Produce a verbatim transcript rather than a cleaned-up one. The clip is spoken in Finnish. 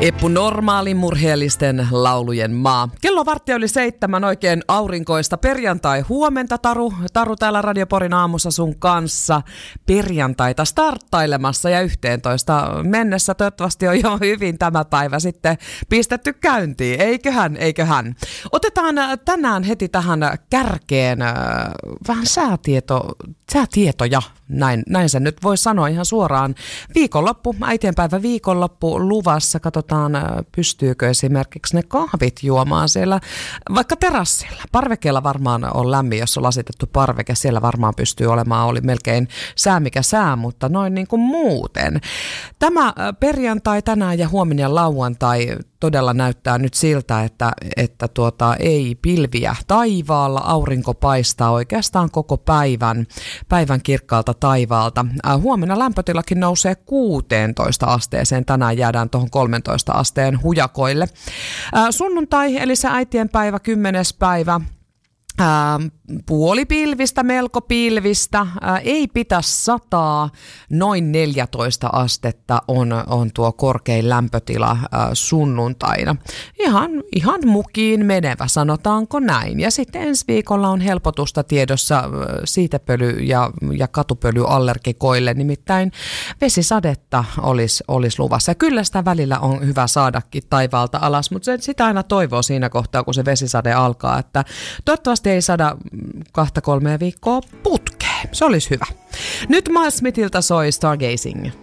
Eppu Normaalin murheellisten laulujen maa. Kello vartti oli seitsemän, oikein aurinkoista perjantai huomenta, Taru. Taru täällä Radio Porin aamussa sun kanssa perjantaita starttailemassa ja yhteentoista mennessä. Toivottavasti on jo hyvin tämä päivä sitten pistetty käyntiin. Eiköhän, eiköhän. Otetaan tänään heti tähän kärkeen äh, vähän säätieto, säätietoja. Näin, näin sen nyt voi sanoa ihan suoraan. Viikonloppu, äitienpäivä viikonloppu luvassa. Katsotaan, pystyykö esimerkiksi ne kahvit juomaan siellä vaikka terassilla. Parvekkeella varmaan on lämmin, jos on lasitettu parveke. Siellä varmaan pystyy olemaan, oli melkein sää mikä sää, mutta noin niin kuin muuten. Tämä perjantai tänään ja huominen ja lauantai todella näyttää nyt siltä, että, että tuota, ei pilviä taivaalla, aurinko paistaa oikeastaan koko päivän, päivän kirkkaalta taivaalta. Äh, huomenna lämpötilakin nousee kuuteentoista asteeseen, tänään jäädään tuohon kolmentoista asteen hujakoille. Äh, sunnuntai, eli se äitienpäivä, kymmenes päivä. Ää, puoli pilvistä, melko pilvistä, ää, ei pitä sataa, noin neljätoista astetta on, on tuo korkein lämpötila ää, sunnuntaina. Ihan, ihan mukiin menevä, sanotaanko näin. Ja sitten ensi viikolla on helpotusta tiedossa ää, siitepöly- ja, ja katupölyallergikoille, nimittäin vesisadetta olisi, olisi luvassa. Ja kyllä sitä välillä on hyvä saadakin taivaalta alas, mutta se, sitä aina toivoo siinä kohtaa, kun se vesisade alkaa, että toivottavasti ei saada kahta kolmea viikkoa putkeen. Se olisi hyvä. Nyt Miles Smithiltä soi Stargazing.